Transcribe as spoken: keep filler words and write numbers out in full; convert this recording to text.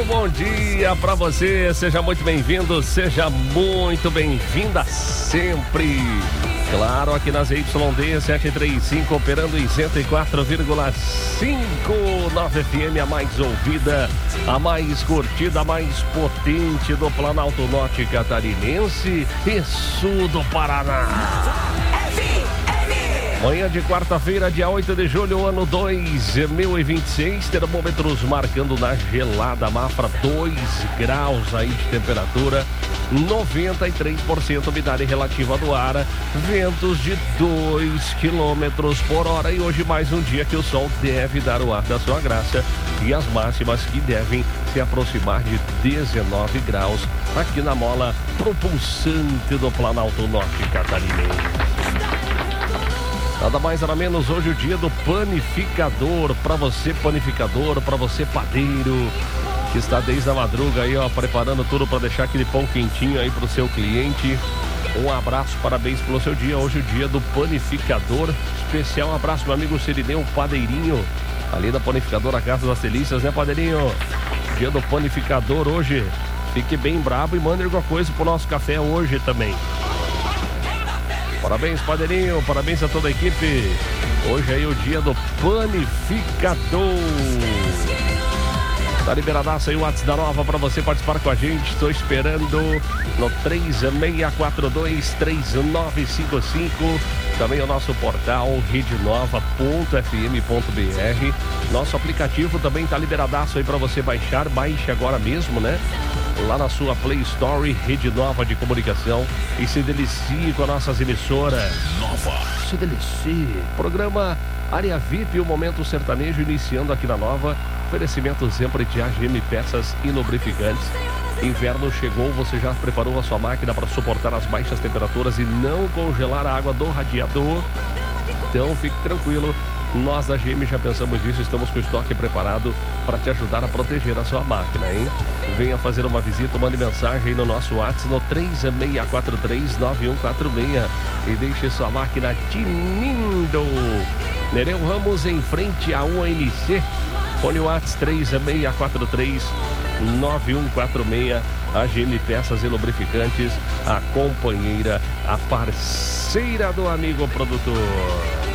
bom dia pra você, seja muito bem-vindo, seja muito bem-vinda sempre. Claro, aqui nas Y D sete três cinco, operando em cento e quatro vírgula cinco, nove F M, a mais ouvida, a mais curtida, a mais potente do Planalto Norte Catarinense e Sul do Paraná. Manhã de quarta-feira, dia oito de julho, ano dois mil e vinte e seis, termômetros marcando na gelada Mafra dois graus aí de temperatura, noventa e três por cento umidade relativa do ar, ventos de dois quilômetros por hora e hoje mais um dia que o sol deve dar o ar da sua graça e as máximas que devem se aproximar de dezenove graus aqui na mola propulsante do Planalto Norte Catarinense. Nada mais, nada menos, hoje o dia do panificador. Para você panificador, para você padeiro, que está desde a madruga aí, ó, preparando tudo para deixar aquele pão quentinho aí para o seu cliente. Um abraço, parabéns pelo seu dia. Hoje o dia do panificador. Especial abraço, meu amigo Sirineu Padeirinho, ali da panificadora Casa das Delícias, né, Padeirinho? Dia do panificador hoje. Fique bem brabo e mande alguma coisa pro nosso café hoje também. Parabéns, Padeirinho, parabéns a toda a equipe. Hoje aí o dia do panificador. Tá liberadaço aí o WhatsApp da Nova para você participar com a gente. Estou esperando no três seis quatro dois, três nove cinco cinco. Também o nosso portal rede nova ponto f m ponto b r. Nosso aplicativo também tá liberadaço aí para você baixar. Baixe agora mesmo, né? Lá na sua Play Store, Rede Nova de Comunicação, e se delicie com as nossas emissoras. Nova. Se delicie. Programa Área V I P, o Momento Sertanejo, iniciando aqui na Nova. Oferecimento sempre de A G M Peças e Lubrificantes. Inverno chegou, você já preparou a sua máquina para suportar as baixas temperaturas e não congelar a água do radiador? Então fique tranquilo. Nós da G M já pensamos nisso, estamos com o estoque preparado para te ajudar a proteger a sua máquina, hein? Venha fazer uma visita, mande mensagem aí no nosso WhatsApp no três seis quatro três, nove um quatro seis e deixe sua máquina tinindo. Nereu Ramos em frente à U N C. Fone WhatsApp três seis quatro três, nove um quatro seis. A G M Peças e Lubrificantes, a companheira, a parceira do amigo produtor.